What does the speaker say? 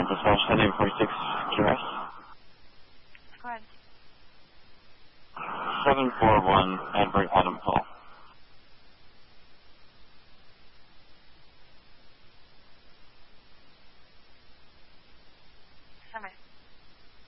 dispatch 7846 QS. Go ahead. 741 Edward Adam Paul.